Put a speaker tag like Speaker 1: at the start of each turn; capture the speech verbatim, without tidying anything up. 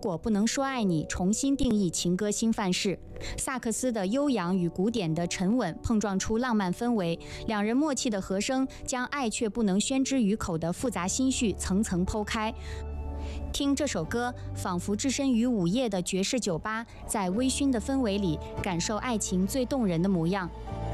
Speaker 1: 果不能说爱你，重新定义情歌新范式。萨克斯的悠扬与古典的沉稳碰撞出浪漫氛围，两人默契的和声将爱却不能宣之于口的复杂心绪层层剖开。听这首歌，仿佛置身于午夜的爵士酒吧，在微醺的氛围里，感受爱情最动人的模样。